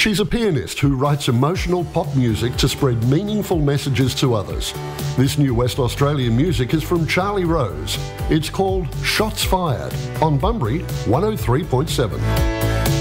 She's a pianist who writes emotional pop music to spread meaningful messages to others. This new West Australian music is from Charlie Rose. It's called Shots Fired on Bunbury 103.7.